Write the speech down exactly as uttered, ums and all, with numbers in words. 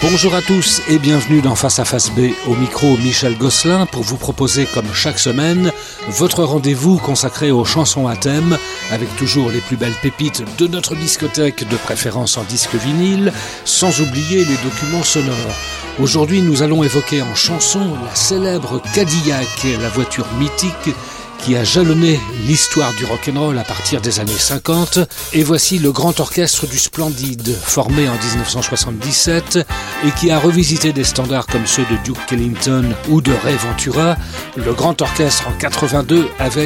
Bonjour à tous et bienvenue dans Face à Face B, au micro Michel Gosselin pour vous proposer comme chaque semaine votre rendez-vous consacré aux chansons à thème avec toujours les plus belles pépites de notre discothèque de préférence en disque vinyle, sans oublier les documents sonores. Aujourd'hui nous allons évoquer en chanson la célèbre Cadillac, la voiture mythique qui a jalonné l'histoire du rock'n'roll à partir des années cinquante. Et voici le grand orchestre du Splendide, formé en dix-neuf cent soixante-dix-sept et qui a revisité des standards comme ceux de Duke Ellington ou de Ray Ventura. Le grand orchestre en quatre-vingt-deux avec